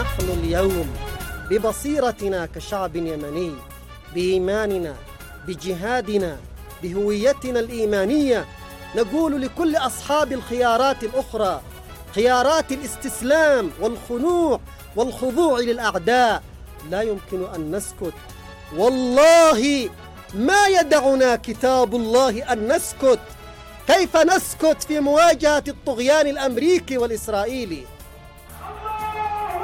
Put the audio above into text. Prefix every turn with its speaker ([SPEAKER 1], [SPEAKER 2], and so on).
[SPEAKER 1] نحن اليوم ببصيرتنا كشعب يمني، بإيماننا، بجهادنا، بهويتنا الإيمانية، نقول لكل أصحاب الخيارات الأخرى، خيارات الاستسلام والخنوع والخضوع للأعداء، لا يمكن أن نسكت. والله ما يدعنا كتاب الله أن نسكت. كيف نسكت في مواجهة الطغيان الأمريكي والإسرائيلي؟